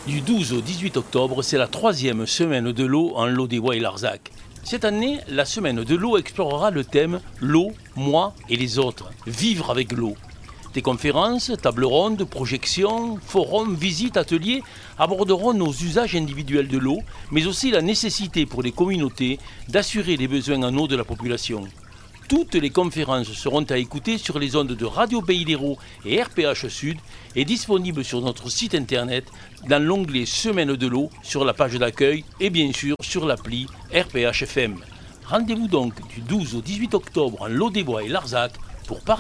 Du 12 au 18 octobre, c'est la 3e semaine de l'eau en Lot-des-Bois et Larzac. Cette année, la semaine de l'eau explorera le thème « L'eau, moi et les autres ». Vivre avec l'eau. Des conférences, tables rondes, projections, forums, visites, ateliers aborderont nos usages individuels de l'eau, mais aussi la nécessité pour les communautés d'assurer les besoins en eau de la population. Toutes les conférences seront à écouter sur les ondes de Radio Pays d'Hérault et RPH Sud et disponibles sur notre site internet dans l'onglet Semaine de l'eau sur la page d'accueil et bien sûr sur l'appli RPH FM. Rendez-vous donc du 12 au 18 octobre en Lot-des-Bois et Larzac pour parler